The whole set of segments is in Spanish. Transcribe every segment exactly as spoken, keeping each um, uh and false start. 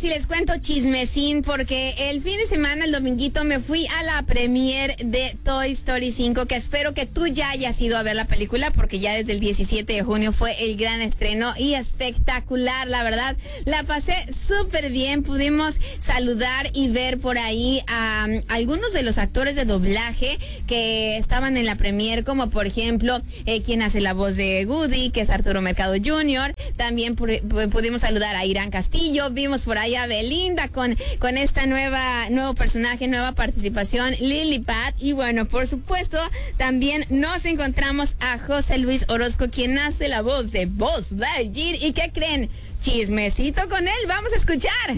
si les cuento chismecín, porque el fin de semana, el dominguito, me fui a la premiere de Toy Story cinco, que espero que tú ya hayas ido a ver la película, porque ya desde el diecisiete de junio fue el gran estreno y espectacular, la verdad. La pasé súper bien, pudimos saludar y ver por ahí a, um, algunos de los actores de doblaje que estaban en la premiere, como por ejemplo, eh, quien hace la voz de Woody, que es Arturo Mercado junior También pu pudimos saludar a Irán Castillo, vimos por ahí a Belinda con, con esta nueva, nuevo personaje, nueva participación, Lilliput. Y bueno, por supuesto, también nos encontramos a José Luis Orozco, quien hace la voz de Buzz Lightyear. ¿Y qué creen? Chismecito con él, vamos a escuchar.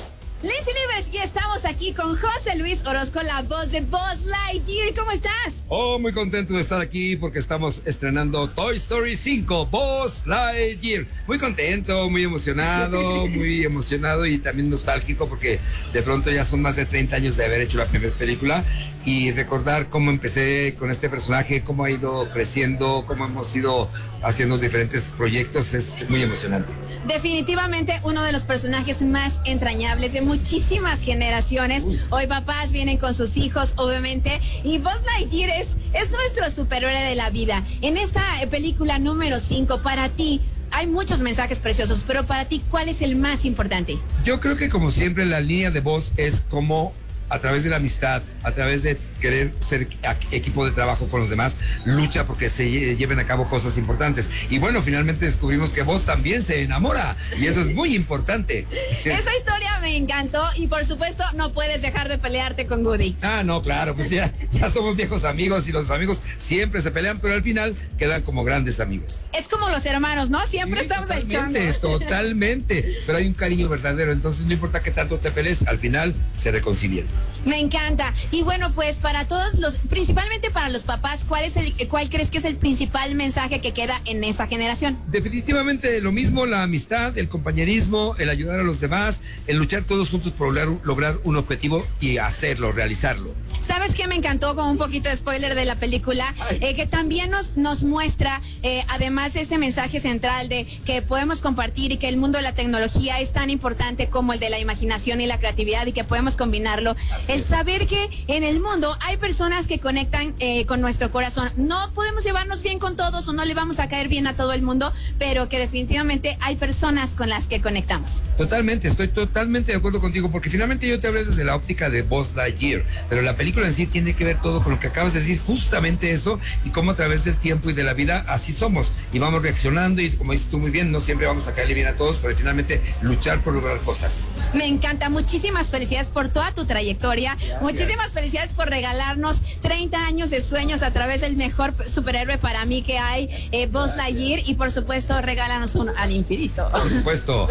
Lizzy Livers, ya estamos aquí con José Luis Orozco, la voz de Buzz Lightyear. ¿Cómo estás? Oh, muy contento de estar aquí porque estamos estrenando Toy Story cinco, Buzz Lightyear. Muy contento, muy emocionado, muy emocionado y también nostálgico porque de pronto ya son más de treinta años de haber hecho la primera película y recordar cómo empecé con este personaje, cómo ha ido creciendo, cómo hemos ido haciendo diferentes proyectos, es muy emocionante. Definitivamente uno de los personajes más entrañables de muchísimas generaciones. Uy. Hoy papás vienen con sus hijos, obviamente, y Buzz Lightyear es, es nuestro superhéroe de la vida. En esta película número cinco, para ti, hay muchos mensajes preciosos, pero para ti, ¿cuál es el más importante? Yo creo que, como siempre, la línea de Buzz es como a través de la amistad, a través de querer ser equipo de trabajo con los demás, lucha porque se lleven a cabo cosas importantes. Y bueno, finalmente descubrimos que Buzz también se enamora, y eso es muy importante. Esa historia me encantó, y por supuesto no puedes dejar de pelearte con Woody. Ah, no, claro, pues ya, ya somos viejos amigos, y los amigos siempre se pelean, pero al final quedan como grandes amigos. Es como los hermanos, ¿no? Siempre sí, estamos al chongo. Totalmente, pero hay un cariño verdadero, entonces no importa que tanto te pelees, al final se reconcilian. Me encanta. Y bueno, pues para todos los, principalmente para los papás, ¿cuál es el, cuál crees que es el principal mensaje que queda en esa generación? Definitivamente lo mismo, la amistad, el compañerismo, el ayudar a los demás, el luchar todos juntos por lograr, lograr un objetivo y hacerlo, realizarlo. ¿Sabes qué me encantó? Como un poquito de spoiler de la película, eh, que también nos, nos muestra, eh, además de este mensaje central de que podemos compartir y que el mundo de la tecnología es tan importante como el de la imaginación y la creatividad, y que podemos combinarlo. Así el es. Saber que en el mundo hay personas que conectan eh, con nuestro corazón. No podemos llevarnos bien con todos o no le vamos a caer bien a todo el mundo, pero que definitivamente hay personas con las que conectamos. Totalmente, estoy totalmente de acuerdo contigo, porque finalmente yo te hablé desde la óptica de Buzz Lightyear, pero la película en sí tiene que ver todo con lo que acabas de decir, justamente eso, y cómo a través del tiempo y de la vida así somos, y vamos reaccionando, y como dices tú muy bien, no siempre vamos a caerle bien a todos, pero finalmente luchar por lograr cosas. Me encanta, muchísimas felicidades por toda tu trayectoria. Gracias. Muchísimas felicidades por regalarnos treinta años de sueños a través del mejor superhéroe para mí que hay, eh, Buzz Lightyear, y por supuesto regálanos uno al infinito. Por supuesto.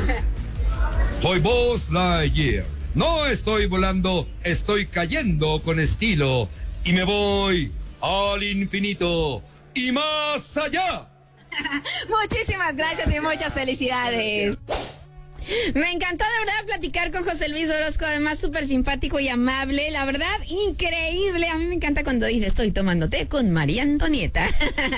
Soy Buzz Lightyear. No estoy volando, estoy cayendo con estilo. Y me voy al infinito y más allá. Muchísimas gracias, gracias y muchas felicidades. Gracias. Me encantó de verdad platicar con José Luis Orozco, además súper simpático y amable, la verdad, increíble. A mí me encanta cuando dice estoy tomando té con María Antonieta.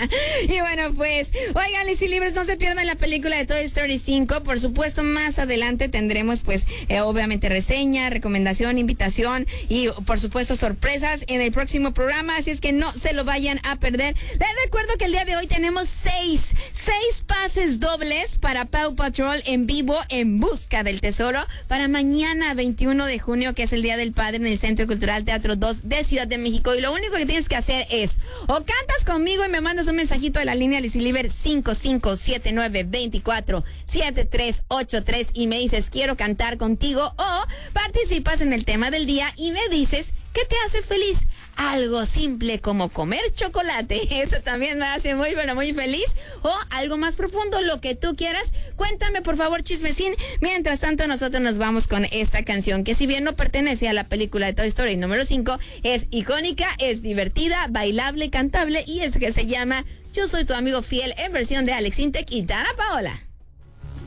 Y bueno, pues, oigan, Lizzy Livers, no se pierdan la película de Toy Story cinco, por supuesto, más adelante tendremos pues, eh, obviamente reseña, recomendación, invitación y por supuesto sorpresas en el próximo programa, así es que no se lo vayan a perder. Les recuerdo que el día de hoy tenemos seis, seis pases dobles para Paw Patrol en vivo en Busca del Tesoro para mañana veintiuno de junio, que es el Día del Padre, en el Centro Cultural Teatro dos de Ciudad de México. Y lo único que tienes que hacer es o cantas conmigo y me mandas un mensajito de la línea Lizzy Livers cinco cinco siete nueve dos cuatro siete tres ocho tres y me dices quiero cantar contigo, o participas en el tema del día y me dices ¿qué te hace feliz? Algo simple como comer chocolate, eso también me hace muy, pero muy feliz. O algo más profundo, lo que tú quieras. Cuéntame, por favor, chismecín. Mientras tanto, nosotros nos vamos con esta canción, que si bien no pertenece a la película de Toy Story número cinco, es icónica, es divertida, bailable, cantable, y es que se llama Yo Soy Tu Amigo Fiel, en versión de Alex Intec y Dana Paola.